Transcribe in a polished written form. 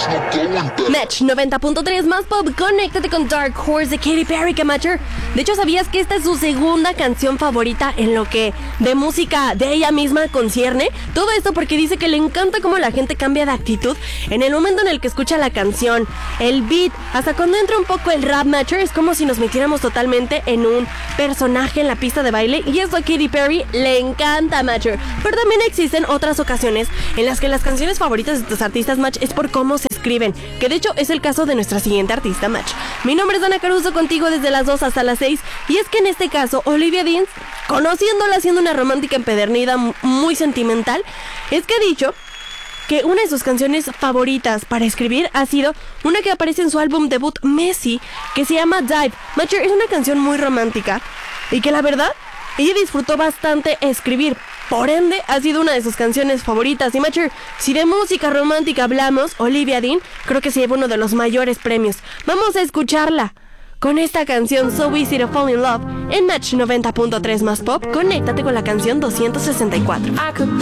Match 90.3 más pop, conéctate con Dark Horse de Katy Perry, Camacher. De hecho, ¿sabías que esta es su segunda canción favorita en lo que de música de ella misma concierne? Todo esto porque dice que le encanta cómo la gente cambia de actitud en el momento en el que escucha la canción, el beat, hasta cuando entra un poco el rap, Matcher. Es como si nos metiéramos totalmente en un personaje en la pista de baile, y esto a Katy Perry le encanta, Matcher. Pero también existen otras ocasiones en las que las canciones favoritas de tus artistas, Match, es por cómo se escriben, que de hecho es el caso de nuestra siguiente artista, Match. Mi nombre es Dana Caruso, contigo desde las 2 hasta las 6, y es que en este caso Olivia Dean, conociéndola siendo una romántica empedernida muy sentimental, es que ha dicho que una de sus canciones favoritas para escribir ha sido una que aparece en su álbum debut Messy, que se llama Dive. Matcher, es una canción muy romántica y que la verdad ella disfrutó bastante escribir, por ende ha sido una de sus canciones favoritas. Y Matcher, si de música romántica hablamos, Olivia Dean creo que se lleva uno de los mayores premios. Vamos a escucharla con esta canción So Easy to Fall in Love en Match 90.3 más pop. Conéctate con la canción 264.